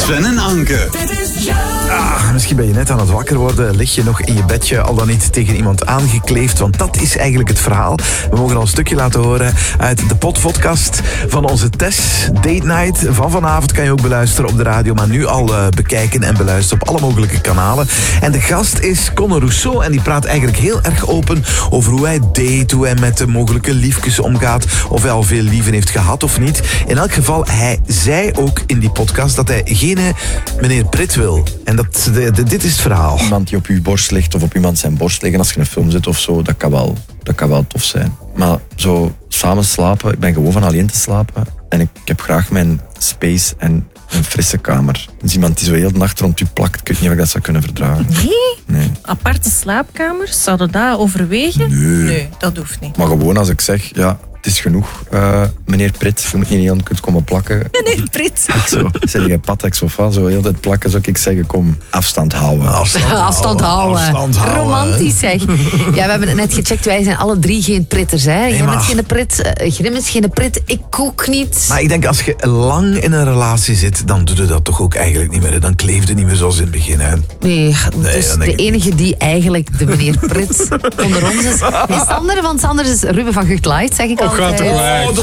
Sven en Anke. Misschien ben je net aan het wakker worden, lig je nog in je bedje, al dan niet tegen iemand aangekleefd, want dat is eigenlijk het verhaal. We mogen al een stukje laten horen uit de podcast van onze Tess Date Night. Van vanavond kan je ook beluisteren op de radio, maar nu al bekijken en beluisteren op alle mogelijke kanalen. En de gast is Conor Rousseau en die praat eigenlijk heel erg open over hoe hij date, hoe hij met de mogelijke liefjes omgaat, of hij al veel lieven heeft gehad of niet. In elk geval, hij zei ook in die podcast dat hij geen meneer Prit wil. En dit is het verhaal. Iemand die op je borst ligt of op iemand zijn borst liggen als je in een film zit of zo, dat kan wel tof zijn. Maar zo samen slapen, ik ben gewoon van alleen te slapen. En ik heb graag mijn space en een frisse kamer. Dus iemand die zo heel de nacht rond je plakt, ik weet niet of ik dat zou kunnen verdragen. Nee. Aparte slaapkamers, zouden dat overwegen? Nee, dat hoeft niet. Maar gewoon als ik zeg, ja, het is genoeg, meneer Prit, je moet niet heel kunt komen plakken. Meneer Prit. Zo, zeg je Patex of wat, zo heel de tijd plakken, zou ik zeggen, kom, afstand houden. Afstand houden. Romantisch zeg. Ja, we hebben het net gecheckt, wij zijn alle drie geen pritters. Hè? Jij bent geen prit, Grim is geen prit, ik ook niet. Maar ik denk, als je lang in een relatie zit, dan doe je dat toch ook eigenlijk niet meer. Dan kleeft het niet meer zoals in het begin. Hè? Nee, dus de enige die eigenlijk de meneer Prit onder ons is Sander, want Sander is Ruben van Gucht Light, zeg ik al. Dat is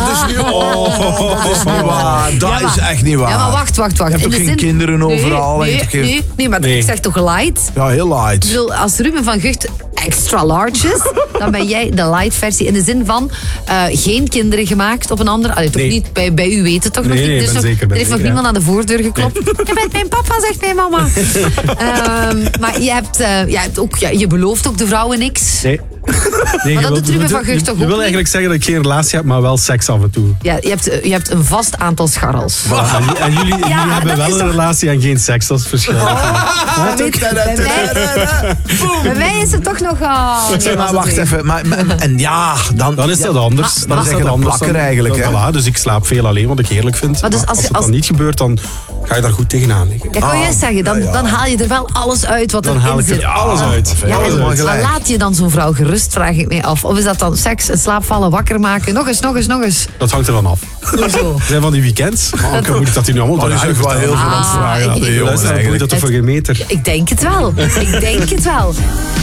niet waar. Dat is echt niet waar. Ja, maar wacht. Je hebt toch geen kinderen overal? Nee, maar ik zeg toch light? Ja, heel light. Ik bedoel, als Ruben van Gucht extra large is, dan ben jij de light versie. In de zin van geen kinderen gemaakt op een ander. Allee, toch niet, bij u weten toch nog niet. Nee, er heeft nog niemand aan de voordeur geklopt. Je bent mijn papa, zegt mijn mama. Maar je hebt ook, je belooft ook de vrouwen niks. Nee, maar dat doet Ruben van Gucht toch ook Je wil niet? eigenlijk zeggen dat ik geen relatie heb, maar wel seks af en toe. Ja, je hebt een vast aantal scharrels. Voilà, en jullie hebben wel een relatie en geen seks, dat is het verschil. Bij mij is het toch nog... Maar wacht even. Dan is dat anders. Dan zeg je dat plakker eigenlijk. Voilà, dus ik slaap veel alleen, wat ik heerlijk vind. Maar dus als het dan niet gebeurt, dan ga je daar goed tegenaan liggen. Ja, kan je zeggen, dan haal je er wel alles uit wat erin zit. Alles uit. Ja, maar laat je dan zo'n vrouw gerust, vraag ik mij af. Of is dat dan seks, in slaap vallen, wakker maken, nog eens? Dat hangt er dan af. Hoezo? Er zijn van die weekends. Maar moet ik dat hier nu allemaal Dat is wel heel veel vragen aan de jongen eigenlijk. Dat toch voor geen meter? Ik denk het wel.